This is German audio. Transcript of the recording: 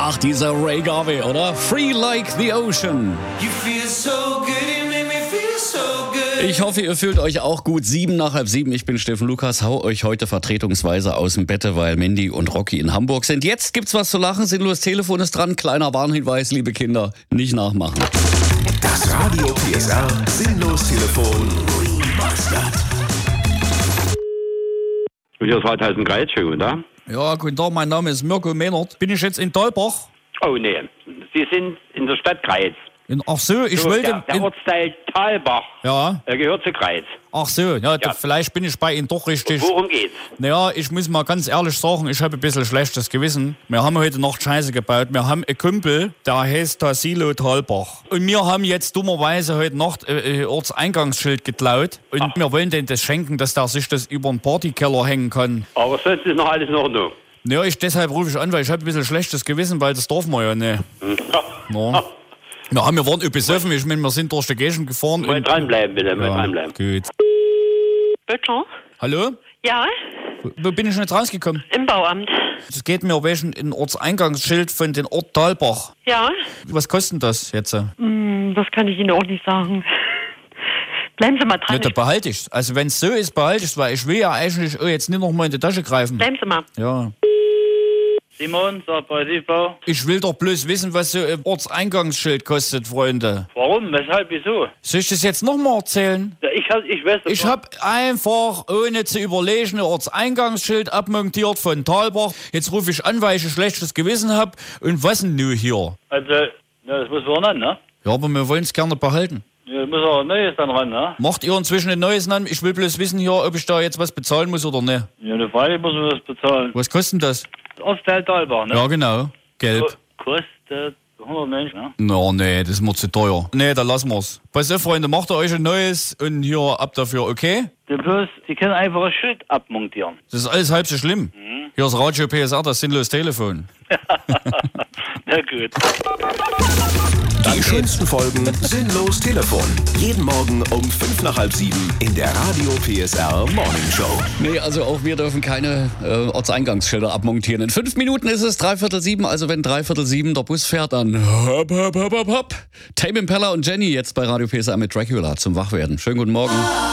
Ach, dieser Ray Garvey, oder? Free like the ocean. You feel so good, you make me feel so good. Ich hoffe, ihr fühlt euch auch gut. 7:06. Ich bin Steffen Lukas, hau euch heute vertretungsweise aus dem Bette, weil Mandy und Rocky in Hamburg sind. Jetzt gibt's was zu lachen, sinnlos Telefon ist dran. Kleiner Warnhinweis, liebe Kinder, nicht nachmachen. Das Radio PSR Sinnlos Telefon Remastered. Hier ist 2000 Kreis, schön, oder? Ja, guten Tag, mein Name ist Mirko Mehnert. Bin ich jetzt in Thalbach? Oh, nee. Sie sind in der Stadt Greiz. Ach so, ich wollte... Der Ortsteil Thalbach, Ja, der gehört zu Greiz. ach so, ja, vielleicht bin ich bei Ihnen doch richtig. Worum geht's? Naja, ich muss mal ganz ehrlich sagen, ich habe ein bisschen schlechtes Gewissen. Wir haben heute Nacht Scheiße gebaut. Wir haben einen Kumpel, der heißt Tassilo Thalbach. Und wir haben jetzt dummerweise heute Nacht ein Ortseingangsschild geklaut. Und wir wollen denen das schenken, dass der sich das über den Partykeller hängen kann. Aber sonst ist noch alles in Ordnung. Naja, deshalb rufe ich an, weil ich habe ein bisschen schlechtes Gewissen, weil das darf man ja nicht. No. Ja, wir waren besoffen, ich meine, wir sind durch die Gegend gefahren. Mal dranbleiben, bitte, mal dranbleiben. Gut. Bitte? Hallo? Ja, Wo bin ich nicht rausgekommen? im Bauamt. Es geht mir wegen ein Ortseingangsschild von den Ort Thalbach. Ja, Was kostet das jetzt? das kann ich Ihnen auch nicht sagen. Bleiben Sie mal Ja, dran. da behalte ich's. Also wenn es so ist, behalte ich's, weil ich will ja eigentlich jetzt nicht noch mal in die Tasche greifen. Bleiben Sie mal. Ja. Simon, Bau. Ich will doch bloß wissen, was so ein Ortseingangsschild kostet, Freunde. Warum? Weshalb? Wieso? Soll ich das jetzt noch mal erzählen? Ja, ich weiß das Ich doch. habe einfach, ohne zu überlegen, ein Ortseingangsschild abmontiert von Thalbach. Jetzt rufe ich an, weil ich ein schlechtes Gewissen habe. Und was denn nun hier? Also, ja, das muss man ran, ne? Ja, aber wir wollen es gerne behalten. Ja, muss auch ein Neues dann ran, ne? Macht ihr inzwischen ein neues an? Ich will bloß wissen hier, ob ich da jetzt was bezahlen muss oder nicht. Ja, eine Frage muss man das bezahlen. Was kostet denn das? Ortsteil Thalbach, ne? Ja, genau. Gelb. Kostet 190, ne? No, nee, das ist mir zu teuer. Nee, da lassen wir's. Pass auf, Freunde, macht ihr euch ein neues und hier ab dafür, okay? Sie können einfach ein Schild abmontieren. Das ist alles halb so schlimm. Hier ist Radio PSR, das sinnlos Telefon. Na gut. Die schönsten Folgen Sinnlos Telefon. Jeden Morgen um 6:55 in der Radio PSR Morning Show. Nee, also auch wir dürfen keine Ortseingangsschilder abmontieren. In 5 Minuten ist es 6:45, also wenn 6:45 der Bus fährt, dann hopp, hopp, hopp, hopp, hopp. Tame Impala und Jenny jetzt bei Radio PSR mit Dracula zum Wachwerden. Schönen guten Morgen.